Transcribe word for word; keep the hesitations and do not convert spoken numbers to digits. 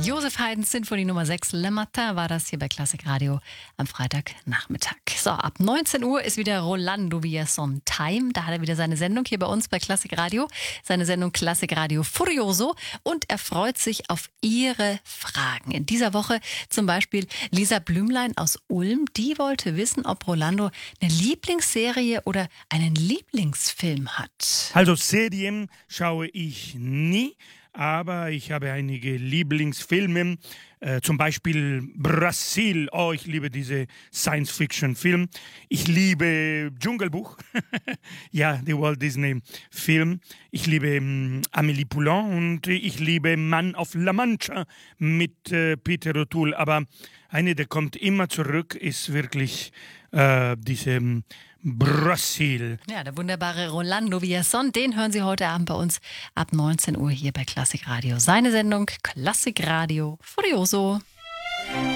Josef Haydns Sinfonie Nummer sechs, Le Matin, war das hier bei Klassik Radio am Freitagnachmittag. So, ab neunzehn Uhr ist wieder Rolando Villazón Time. Da hat er wieder seine Sendung hier bei uns bei Klassik Radio. Seine Sendung Klassik Radio Furioso. Und er freut sich auf Ihre Fragen. In dieser Woche zum Beispiel Lisa Blümlein aus Ulm. Die wollte wissen, ob Rolando eine Lieblingsserie oder einen Lieblingsfilm hat. Also Serien schaue ich nie. Aber ich habe einige Lieblingsfilme, äh, zum Beispiel Brasil. Oh, ich liebe diese Science-Fiction-Film. Ich liebe Dschungelbuch, ja, der Walt Disney-Film. Ich liebe ähm, Amélie Poulain und ich liebe Mann auf La Mancha mit äh, Peter O'Toole. Aber eine, der kommt immer zurück, ist wirklich äh, diese ähm, Brasil. Ja, der wunderbare Rolando Villazón, den hören Sie heute Abend bei uns ab neunzehn Uhr hier bei Klassik Radio. Seine Sendung Klassik Radio Furioso.